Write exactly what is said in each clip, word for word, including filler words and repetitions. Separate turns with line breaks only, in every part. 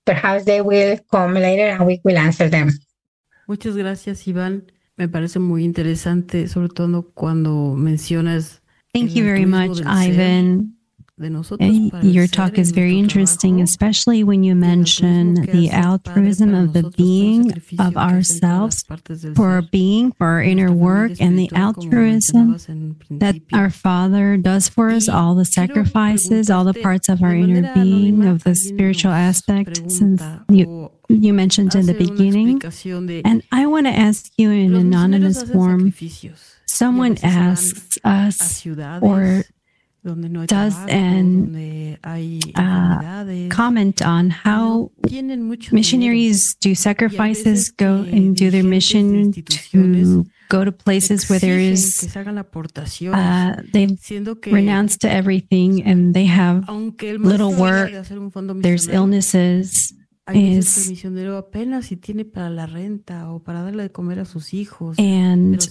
perhaps they will come later and we will answer them.
Muchas gracias, Iván. Me parece muy interesante, sobre todo cuando mencionas.
Thank you very much, Ivan. Your talk is very interesting, especially when you mention the altruism of the being of ourselves for our being, for our inner work, and the altruism that our Father does for us, all the sacrifices, all the parts of our inner being, of the spiritual aspect, since you, you mentioned in the beginning. And I want to ask you in anonymous form, someone asks us, or does and uh, comment on how missionaries do sacrifices, go and do their mission to go to places where there is, uh, they've renounced to everything and they have little work, there's illnesses. Is, and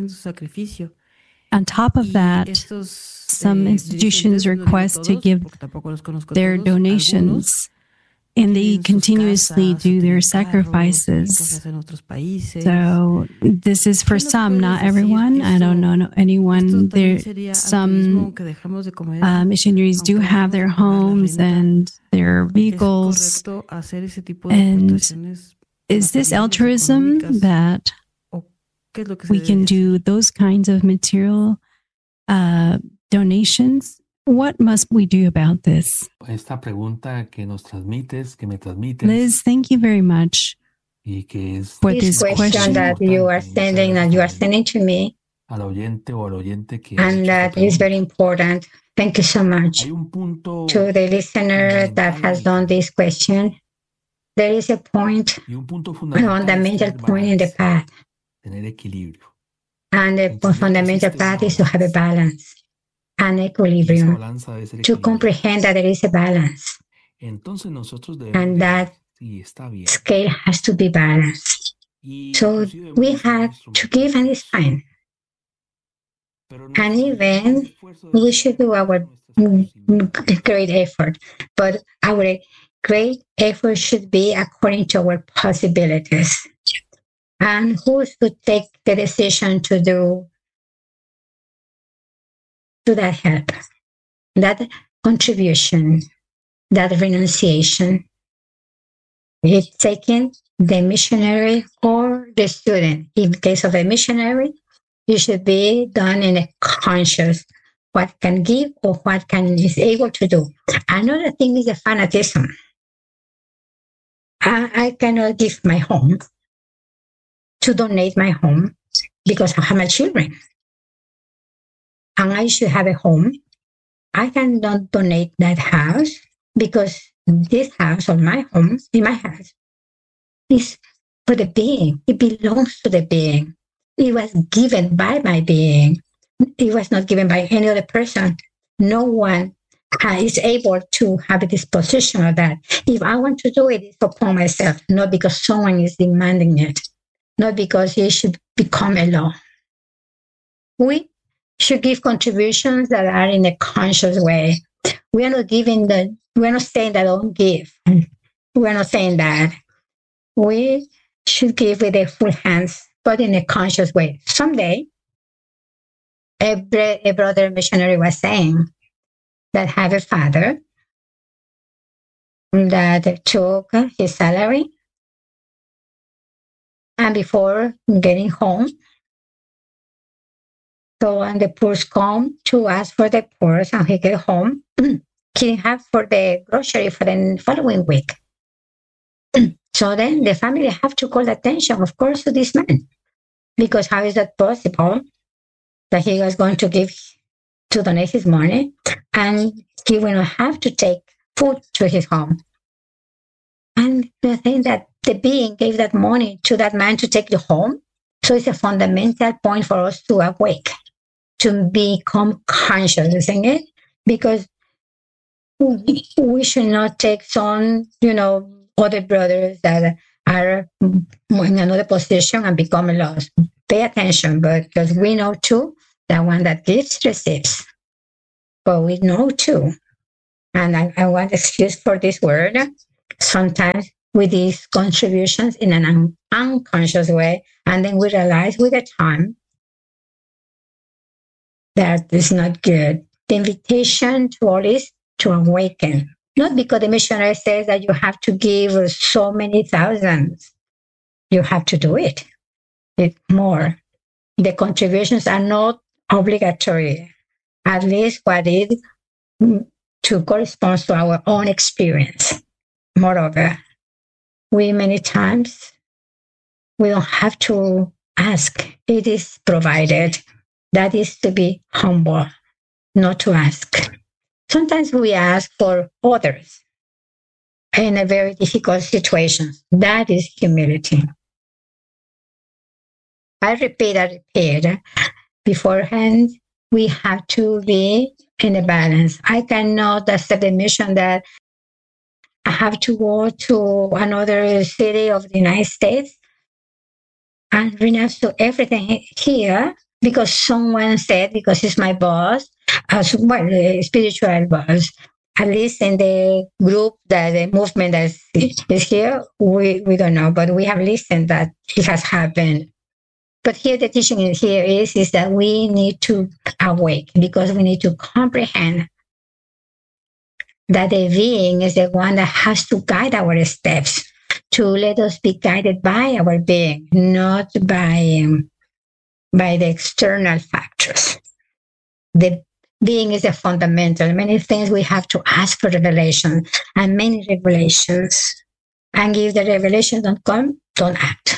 on top of that, some institutions request to give their donations, and they continuously do their sacrifices. So this is for some, not everyone. I don't know anyone. There, some uh, missionaries do have their homes and their vehicles. And is this altruism that we can do those kinds of material uh, donations? What must we do about this?
Esta pregunta que nos transmites, que me transmites.
Liz, thank you very much
y que es
for
this,
this
question,
question
that you are sending, that you are sending to me,
al oyente o al oyente que
and that is very important. Thank you so much.
Hay un punto
to the listener that has done this question. There is a point,
y un punto
a
fundamental,
fundamental point in the path,
tener equilibrio.
and the fundamental path is to have a balance. An equilibrium, to comprehend that there is a balance,
Entonces nosotros
and that
sí, está bien.
scale has to be balanced. So we have to give, and it's fine. And even we should do our great effort, but our great effort should be according to our possibilities. And who should take the decision to do to that help, that contribution, that renunciation? It's taking the missionary or the student. In case of a missionary, it should be done in a conscious, what can give or what can is able to do. Another thing is the fanatism. I, I cannot give my home to donate my home because I have my children. And I should have a home. I cannot donate that house because this house or my home in my house is for the being. It belongs to the being. It was given by my being. It was not given by any other person. No one is able to have a disposition of that. If I want to do it, it's upon myself, not because someone is demanding it, not because it should become a law. We should give contributions that are in a conscious way. We are not giving the, we're not saying that don't give. We're not saying that. We should give with their full hands, but in a conscious way. Someday, a, a brother missionary was saying that have a father that took his salary, and before getting home, so when the poor come to ask for the purse and he get home, he didn't have for the grocery for the following week. So then the family have to call attention, of course, to this man. Because how is that possible that he was going to give, to donate his money, and he will not have to take food to his home? And the thing that the being gave that money to that man to take the home. So it's a fundamental point for us to awake, to become conscious, isn't it? Because we should not take some, you know, other brothers that are in another position and become lost. Pay attention, but because we know too that one that gives receives. But we know too, and I, I want excuse for this word, sometimes with these contributions in an un- unconscious way, and then we realize with the time that is not good. The invitation to all is to awaken, not because the missionary says that you have to give so many thousands. You have to do it. It's more. The contributions are not obligatory, at least what it to corresponds to our own experience. Moreover, we many times, we don't have to ask. It is provided. That is to be humble, not to ask. Sometimes we ask for others in a very difficult situation. That is humility. I repeat, I repeat. Beforehand, we have to be in a balance. I cannot accept the mission that I have to go to another city of the United States and renounce to everything here because someone said, because it's my boss, as well, the spiritual boss. At least in the group, that the movement that is, is here, we, we don't know, but we have listened that it has happened. But here the teaching here is, is that we need to awake because we need to comprehend that the being is the one that has to guide our steps, to let us be guided by our being, not by, um, by the external factors. The being is a fundamental. Many things we have to ask for revelation, and many revelations. And if the revelation don't come, don't act.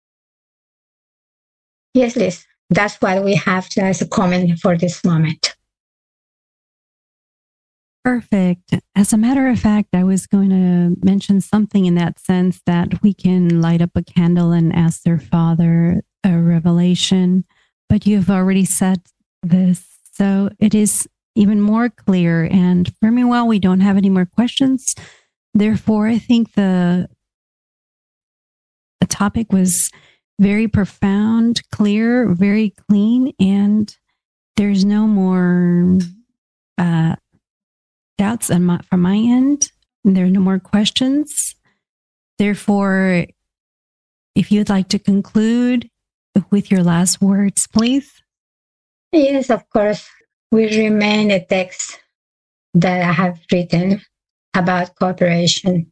Yes, Liz, that's what we have as a comment for this moment.
Perfect. As a matter of fact, I was going to mention something in that sense that we can light up a candle and ask their Father a revelation, but you've already said this, so it is even more clear. And for me, well, we don't have any more questions. Therefore, I think the, the topic was very profound, clear, very clean, and there's no more uh, doubts on my, from my end. There are no more questions. Therefore, if you'd like to conclude with your last words, please.
Yes, of course. We remain a text that I have written about cooperation.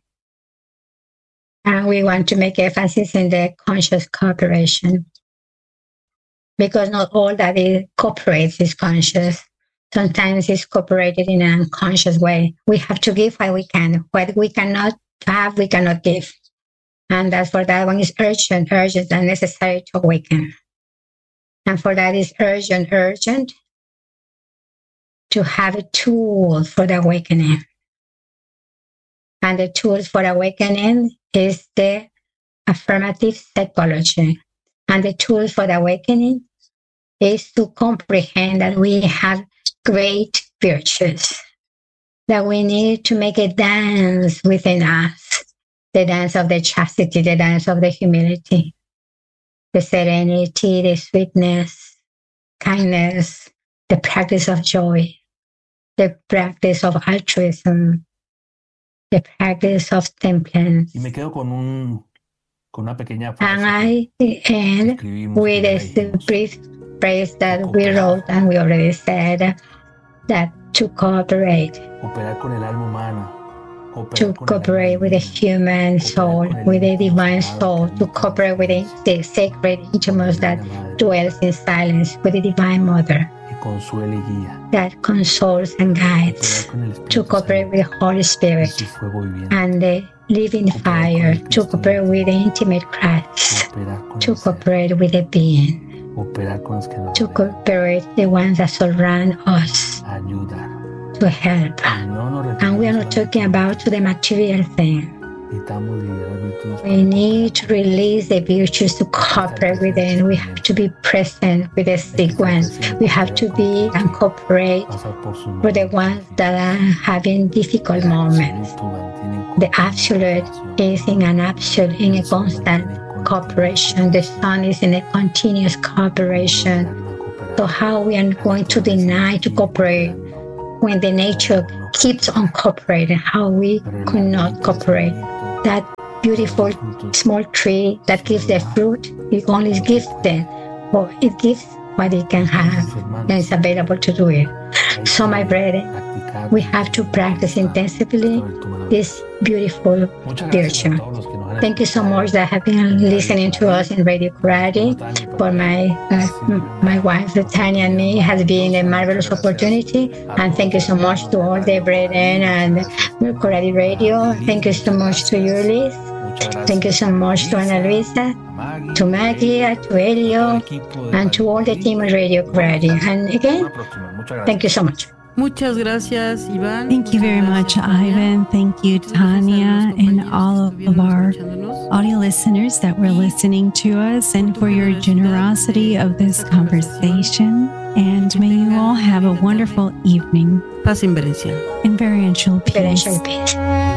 And we want to make emphasis in the conscious cooperation. Because not all that it cooperates is conscious. Sometimes it's cooperated in an unconscious way. We have to give what we can. What we cannot have, we cannot give. And that's for that one is urgent, urgent, and necessary to awaken. And for that is urgent, urgent to have a tool for the awakening. And the tools for awakening is the affirmative psychology. And the tools for the awakening is to comprehend that we have great virtues, that we need to make a dance within us, the dance of the chastity, the dance of the humility, the serenity, the sweetness, kindness, the practice of joy, the practice of altruism, the practice of temperance.
Y me quedo con un con una pequeña frase.
And I end with a brief phrase that we wrote and we already said, that to cooperate,
Cooperar con el alma humana.
to cooperate with the human soul, with the divine soul, to cooperate with the sacred intimates that dwells in silence, with the divine mother that consoles and guides, to cooperate with the Holy Spirit and the living fire, to cooperate with the intimate Christ, to cooperate with the being, to cooperate the ones that surround us, to help. And we are not talking about the material thing. We need to release the virtues to cooperate with them. We have to be present with the sick ones. We have to be and cooperate with the ones that are having difficult moments. The absolute is in an absolute, in a constant cooperation. The sun is in a continuous cooperation. So how we are going to deny to cooperate when the nature keeps on cooperating, how we could not cooperate. That beautiful small tree that gives the fruit, it only gives them, or it gives what it can have, and it's available to do it. So, my brethren, we have to practice intensively this beautiful virtue. Thank you so much that have been listening to us in Radio Coradi. For my uh, my wife, Tanya, and me, has been a marvelous opportunity. And thank you so much to all the brethren and Coradi Radio. Thank you so much to you, Liz. Thank you so much to Ana Luisa, to Maggie, to Elio, and to all the team of Radio Coradi. And again, thank you so much.
Muchas gracias, Iván.
Thank you very much, Ivan. Thank you, Tanya, and all of our audio listeners that were listening to us, and for your generosity of this conversation. And may you all have a wonderful evening.
Paz inverencial.
Inverencial peace.
Inverencial peace.